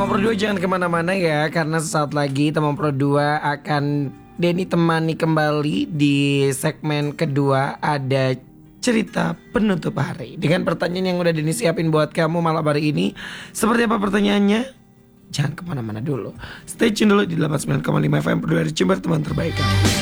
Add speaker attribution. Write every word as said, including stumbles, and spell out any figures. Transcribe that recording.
Speaker 1: Teman Pro dua jangan kemana-mana ya, karena sesaat lagi Teman Pro dua akan Denny temani kembali di segmen kedua. Ada cerita penutup hari dengan pertanyaan yang udah Denny siapin buat kamu malam hari ini. Seperti apa pertanyaannya? Jangan kemana-mana dulu, stay tune dulu di delapan puluh sembilan koma lima F M Pro dua, Jember teman terbaik kamu.